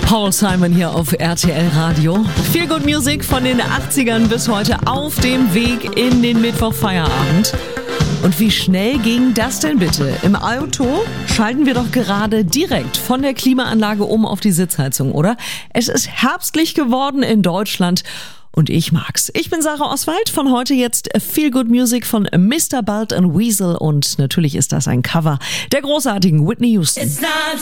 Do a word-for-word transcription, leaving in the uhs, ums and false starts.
Paul Simon hier auf R T L Radio. Feel Good Music von den achtzigern bis heute auf dem Weg in den Mittwochfeierabend. Und wie schnell ging das denn bitte? Im Auto schalten wir doch gerade direkt von der Klimaanlage um auf die Sitzheizung, oder? Es ist herbstlich geworden in Deutschland. Und ich mag's. Ich bin Sarah Oswald, von heute jetzt Feel Good Music von Mister Bald and Weasel und natürlich ist das ein Cover der großartigen Whitney Houston.